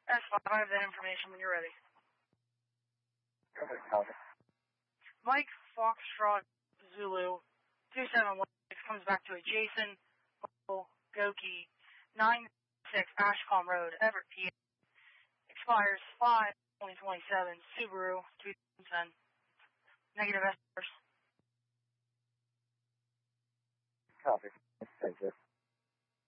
That's fine. I have that information when you're ready. Perfect. Mike Foxtrot Zulu 2716 comes back to a Jason Goki 96 Ashcombe Road, Everett, PA. Expires 5/2027. Subaru 2010. Negative S. Copy. Thank you.